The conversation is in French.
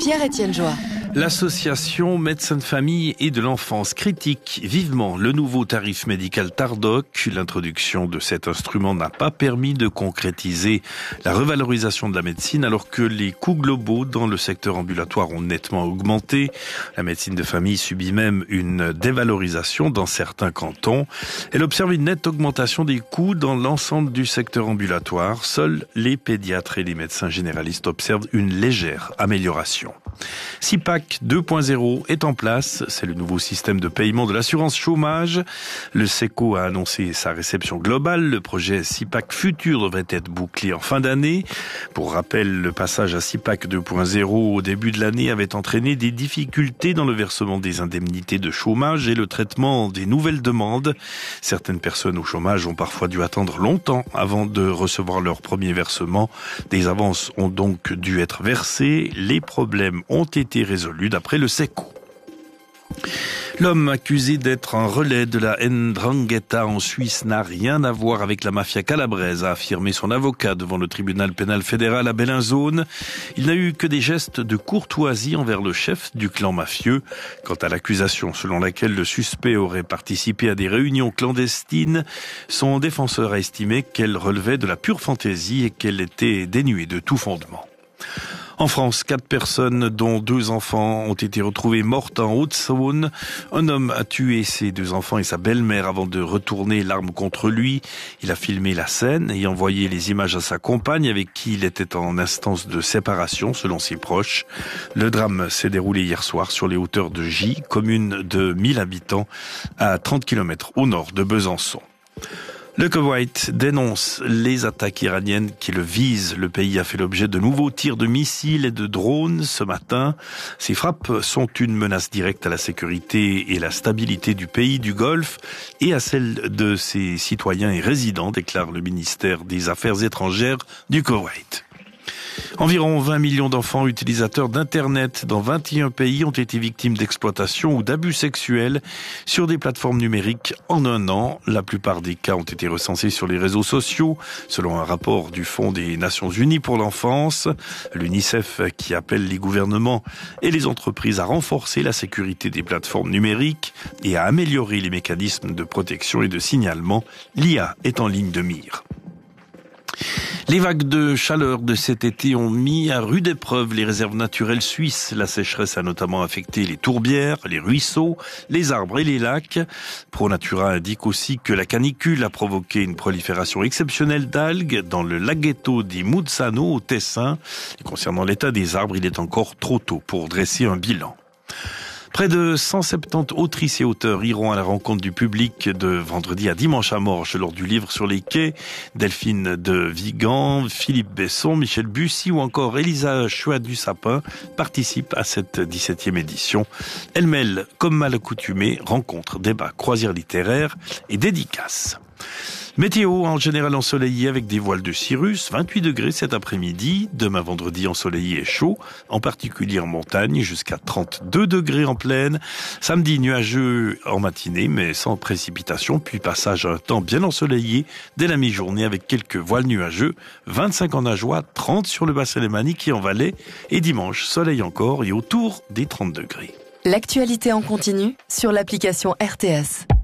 Pierre-Étienne Joie. L'association Médecins de famille et de l'enfance critique vivement le nouveau tarif médical Tardoc. L'introduction de cet instrument n'a pas permis de concrétiser la revalorisation de la médecine alors que les coûts globaux dans le secteur ambulatoire ont nettement augmenté. La médecine de famille subit même une dévalorisation dans certains cantons. Elle observe une nette augmentation des coûts dans l'ensemble du secteur ambulatoire. Seuls les pédiatres et les médecins généralistes observent une légère amélioration. CIPAC 2.0 est en place. C'est le nouveau système de paiement de l'assurance chômage. Le SECO a annoncé sa réception globale. Le projet CIPAC Futur devrait être bouclé en fin d'année. Pour rappel, le passage à CIPAC 2.0 au début de l'année avait entraîné des difficultés dans le versement des indemnités de chômage et le traitement des nouvelles demandes. Certaines personnes au chômage ont parfois dû attendre longtemps avant de recevoir leur premier versement. Des avances ont donc dû être versées. Les problèmes ont été résolus d'après le SECO. L'homme accusé d'être un relais de la 'Ndrangheta en Suisse n'a rien à voir avec la mafia calabraise, a affirmé son avocat devant le tribunal pénal fédéral à Bellinzone. Il n'a eu que des gestes de courtoisie envers le chef du clan mafieux. Quant à l'accusation selon laquelle le suspect aurait participé à des réunions clandestines, son défenseur a estimé qu'elle relevait de la pure fantaisie et qu'elle était dénuée de tout fondement. En France, 4 personnes, dont 2 enfants, ont été retrouvées mortes en Haute-Saône. Un homme a tué ses 2 enfants et sa belle-mère avant de retourner l'arme contre lui. Il a filmé la scène et envoyé les images à sa compagne avec qui il était en instance de séparation, selon ses proches. Le drame s'est déroulé hier soir sur les hauteurs de Gy, commune de 1000 habitants, à 30 km au nord de Besançon. Le Koweït dénonce les attaques iraniennes qui le visent. Le pays a fait l'objet de nouveaux tirs de missiles et de drones ce matin. Ces frappes sont une menace directe à la sécurité et la stabilité du pays du Golfe et à celle de ses citoyens et résidents, déclare le ministère des Affaires étrangères du Koweït. Environ 20 millions d'enfants utilisateurs d'Internet dans 21 pays ont été victimes d'exploitation ou d'abus sexuels sur des plateformes numériques en un an. La plupart des cas ont été recensés sur les réseaux sociaux, selon un rapport du Fonds des Nations Unies pour l'enfance. L'UNICEF qui appelle les gouvernements et les entreprises à renforcer la sécurité des plateformes numériques et à améliorer les mécanismes de protection et de signalement. L'IA est en ligne de mire. Les vagues de chaleur de cet été ont mis à rude épreuve les réserves naturelles suisses. La sécheresse a notamment affecté les tourbières, les ruisseaux, les arbres et les lacs. ProNatura indique aussi que la canicule a provoqué une prolifération exceptionnelle d'algues dans le laghetto di Muzzano au Tessin. Et concernant l'état des arbres, il est encore trop tôt pour dresser un bilan. Près de 170 autrices et auteurs iront à la rencontre du public de vendredi à dimanche à Morges lors du livre sur les quais. Delphine de Vigan, Philippe Besson, Michel Bussy ou encore Elisa Chouat du Sapin participent à cette 17e édition. Elle mêle, comme mal accoutumé, rencontres, débats, croisières littéraires et dédicaces. Météo en général ensoleillé avec des voiles de cirrus, 28 degrés cet après-midi. Demain vendredi ensoleillé et chaud, en particulier en montagne, jusqu'à 32 degrés en plaine. Samedi nuageux en matinée, mais sans précipitation, puis passage à un temps bien ensoleillé dès la mi-journée avec quelques voiles nuageux. 25 en Ajoie, 30 sur le bassin lémanique et en Valais. Et dimanche, soleil encore et autour des 30 degrés. L'actualité en continu sur l'application RTS.